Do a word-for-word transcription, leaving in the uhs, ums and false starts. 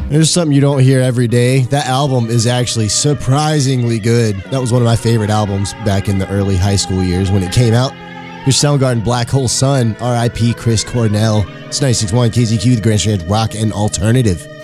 There's something you don't hear every day. That album is actually surprisingly good. That was one of my favorite albums back in the early high school years when it came out. Here's Soundgarden, Black Hole Sun, R I P Chris Cornell. It's ninety-six point one K Z Q, the Grand Strand Rock and Alternative.